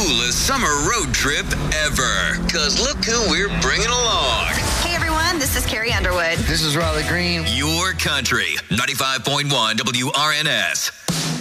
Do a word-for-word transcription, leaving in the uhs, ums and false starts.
coolest summer road trip ever. Because look who we're bringing along. Hey, everyone. This is Carrie Underwood. This is Riley Green. Your country. ninety-five point one W R N S.